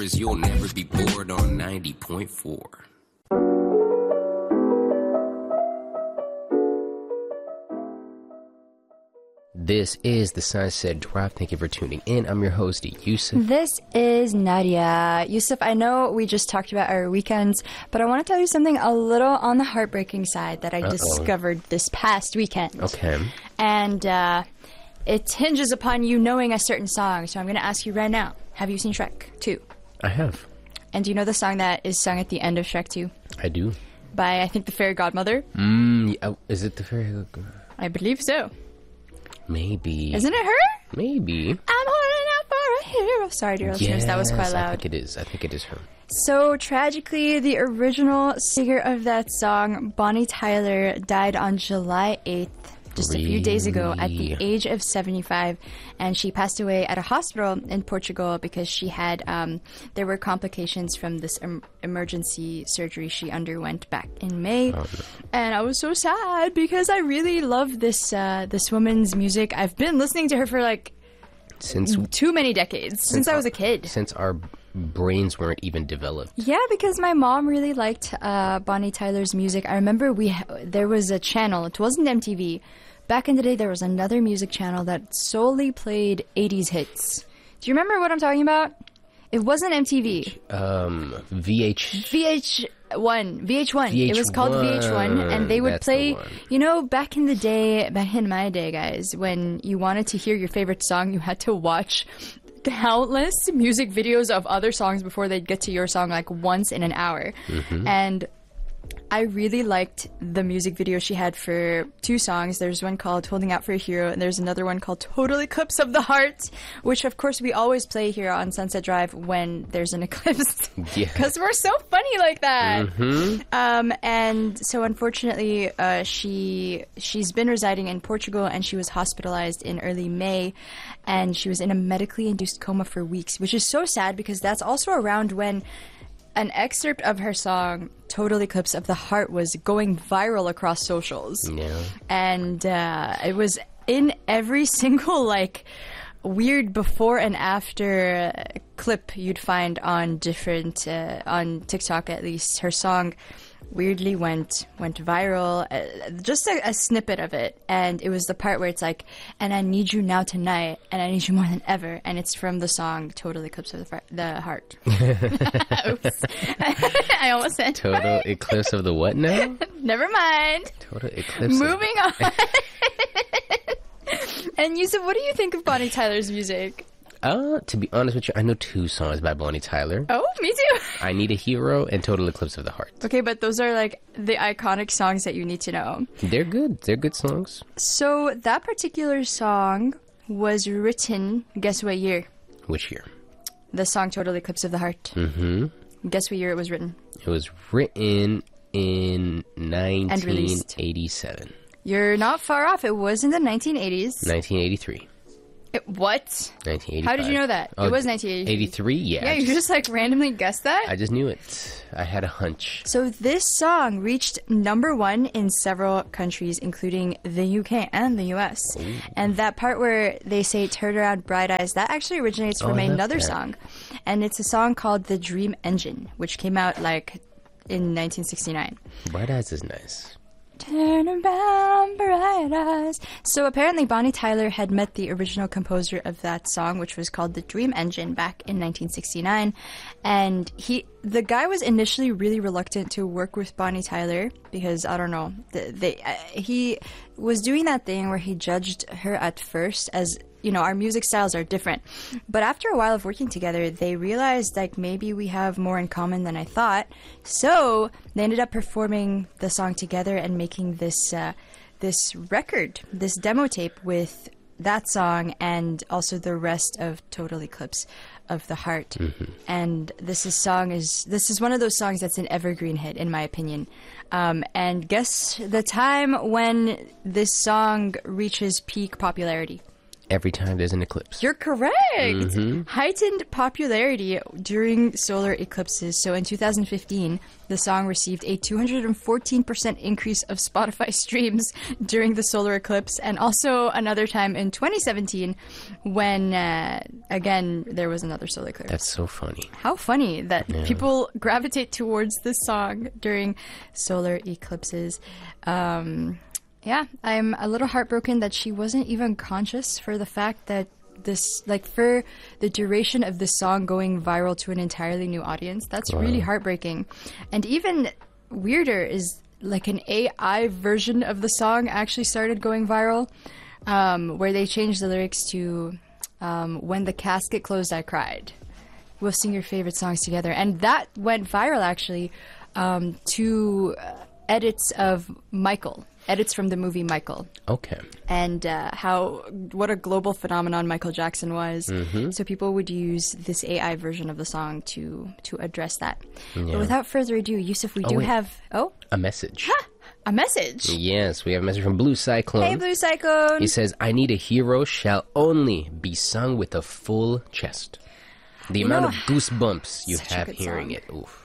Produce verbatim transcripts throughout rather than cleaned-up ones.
stories, you'll never be bored on ninety point four. This is the Sunset Drive. Thank you for tuning in. I'm your host, Yusuf. This is Nadia. Yusuf, I know we just talked about our weekends, but I want to tell you something a little on the heartbreaking side that I Uh-oh. discovered this past weekend. Okay. And uh, it hinges upon you knowing a certain song, so I'm going to ask you right now. Have you seen Shrek two? I have. And do you know the song that is sung at the end of Shrek two? I do. By, I think, the Fairy Godmother? Mm, yeah, is it the Fairy Godmother? I believe so. Maybe. Isn't it her? Maybe. I'm holding out for a hero. Sorry, dear listeners, yes, that was quite loud. I think it is. I think it is her. So, tragically, the original singer of that song, Bonnie Tyler, died on July eighth, just really? a few days ago, at the age of seventy-five. And she passed away at a hospital in Portugal because she had, um, there were complications from this em- emergency surgery she underwent back in May. Oh, no. And I was so sad because I really love this, uh, this woman's music. I've been listening to her for like since too many decades, since, since I was a kid. Since our brains weren't even developed. Yeah, because my mom really liked uh, Bonnie Tyler's music. I remember we ha- there was a channel, it wasn't M T V. Back in the day, there was another music channel that solely played eighties hits. Do you remember what I'm talking about? It wasn't M T V. Um, V H... V H one. V H one. V H one. It was called V H one, and they would That's play... the You know, back in the day, back in my day, guys, when you wanted to hear your favorite song, you had to watch countless music videos of other songs before they'd get to your song, like once in an hour. Mm-hmm. And I really liked the music video she had for two songs. There's one called Holding Out for a Hero, and there's another one called Total Eclipse of the Heart, which of course we always play here on Sunset Drive when there's an eclipse. Yeah. Because we're so funny like that. Mm-hmm. Um, and so unfortunately, uh, she, she's been residing in Portugal, and she was hospitalized in early May, and she was in a medically induced coma for weeks, which is so sad because that's also around when an excerpt of her song, Total Eclipse of the Heart, was going viral across socials. Yeah. And uh, it was in every single, like, weird before and after clip you'd find on different, uh, on TikTok at least. Her song weirdly went went viral, uh, just a, a snippet of it, and it was the part where it's like, and I need you now tonight, and I need you more than ever, and it's from the song Total Eclipse of the, far- the Heart. Oops. I almost said Total Eclipse of the what now? Never mind. Total Eclipse. Moving of- on. And Yusuf, what do you think of Bonnie Tyler's music? Uh, to be honest with you, I know two songs by Bonnie Tyler. Oh, me too. I Need a Hero and Total Eclipse of the Heart. Okay, but those are like the iconic songs that you need to know. They're good. They're good songs. So that particular song was written, guess what year? Which year? The song Total Eclipse of the Heart. Mm-hmm. Guess what year it was written? It was written in nineteen eighty-seven. You're not far off. It was in the nineteen eighties. nineteen eighty-three. It, what? nineteen eighty-five. How did you know that? Oh, it was nineteen eighty-three. eighty-three? Yeah. Yeah, you just, just like randomly guessed that? I just knew it. I had a hunch. So this song reached number one in several countries, including the U K and the U S. Ooh. And that part where they say "Turn Around Bright Eyes," that actually originates from oh, another that. song. And it's a song called "The Dream Engine," which came out like in nineteen sixty-nine. Bright Eyes is nice. Turn around, bright eyes. So apparently Bonnie Tyler had met the original composer of that song, which was called The Dream Engine, back in nineteen sixty-nine. And he, the guy was initially really reluctant to work with Bonnie Tyler because, I don't know, they, they, uh, he was doing that thing where he judged her at first as, you know, our music styles are different. But after a while of working together, they realized, like, maybe we have more in common than I thought. So they ended up performing the song together and making this uh, this record, this demo tape with that song and also the rest of Total Eclipse of the Heart. Mm-hmm. And this is song is this is one of those songs that's an evergreen hit, in my opinion. Um, and guess the time when this song reaches peak popularity. every time there's an eclipse. You're correct. Mm-hmm. Heightened popularity during solar eclipses. So in two thousand fifteen, the song received a two hundred fourteen percent increase of Spotify streams during the solar eclipse, and also another time in twenty seventeen when, uh, again, there was another solar eclipse. That's so funny. How funny that Yeah. people gravitate towards this song during solar eclipses. Um, yeah, I'm a little heartbroken that she wasn't even conscious for the fact that this, like, for the duration of this song going viral to an entirely new audience. That's really heartbreaking. And even weirder is, like, an A I version of the song actually started going viral, um, where they changed the lyrics to um, "When the casket closed, I cried. We'll sing your favorite songs together." And that went viral, actually, um, to uh, edits of Michael. Edits from the movie Michael. Okay. And uh, how, what a global phenomenon Michael Jackson was. Mm-hmm. So people would use this A I version of the song to to address that. Yeah. But without further ado, Yusuf, we Oh, do wait. have, oh, A message. a message. Yes, we have a message from Blue Cyclone. Hey, Blue Cyclone. He says, I need a hero shall only be sung with a full chest. The You amount know, of goosebumps you such a have good hearing song. it. Oof.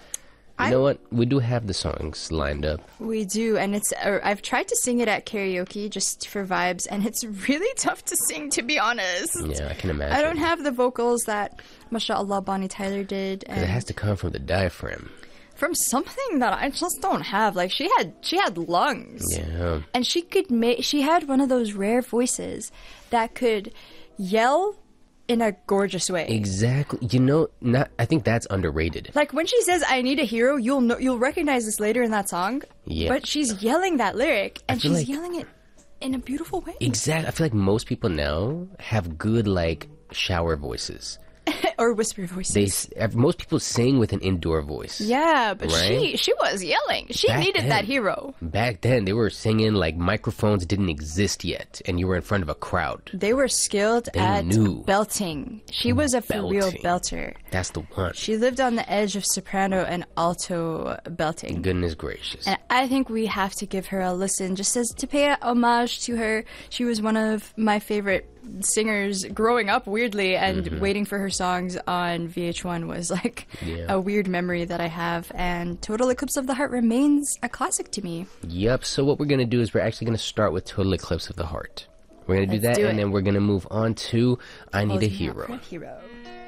You I- know what? We do have the songs lined up. We do, and it's. Uh, I've tried to sing it at karaoke just for vibes, and it's really tough to sing, to be honest. Yeah, I can imagine. I don't have the vocals that, mashallah, Bonnie Tyler did, Because it and has to come from the diaphragm. from something that I just don't have. Like she had, she had lungs, Yeah. and she could make. She had one of those rare voices that could yell in a gorgeous way. Exactly. You know, not. I think that's underrated. Like when she says "I need a hero," you'll know, you'll recognize this later in that song. Yeah. But she's yelling that lyric, and feel she's like- yelling it in a beautiful way. Exactly. I feel like most people now have good, like, shower voices. Or whisper voices. They s- ev- most people sing with an indoor voice. Yeah, but she Right? she was yelling. She Back needed then. that hero. Back then, they were singing like microphones didn't exist yet, and you were in front of a crowd. They were skilled They at knew. belting. She was a for real Belting. belter. That's the one. She lived on the edge of soprano and alto belting. Goodness gracious. And I think we have to give her a listen just as to pay homage to her. She was one of my favorite singers growing up, weirdly, and waiting for her songs on V H one was like Yeah. a weird memory that I have. And Total Eclipse of the Heart remains a classic to me. Yep. So what we're gonna do is we're actually gonna start with Total Eclipse of the Heart. We're gonna do Let's that, do and it. then we're gonna move on to I Need a Holding out Hero. for a hero.